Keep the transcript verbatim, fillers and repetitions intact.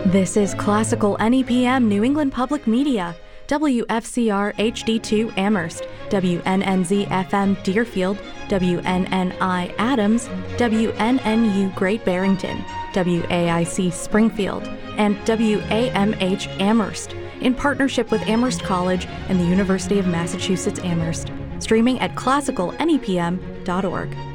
This is Classical N E P M New England Public Media, W F C R H D two Amherst, W N N Z F M Deerfield, W N N I Adams, W N N U Great Barrington, W A I C Springfield, and W A M H Amherst, in partnership with Amherst College and the University of Massachusetts Amherst, streaming at classical N E P M dot org.